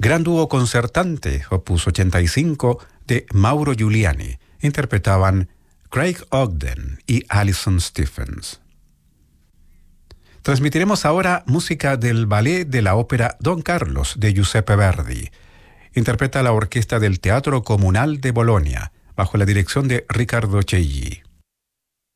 Gran dúo concertante, opus 85, de Mauro Giuliani. Interpretaban Craig Ogden y Alison Stephens. Transmitiremos ahora música del ballet de la ópera Don Carlos de Giuseppe Verdi. Interpreta la orquesta del Teatro Comunal de Bolonia, bajo la dirección de Riccardo Cegli.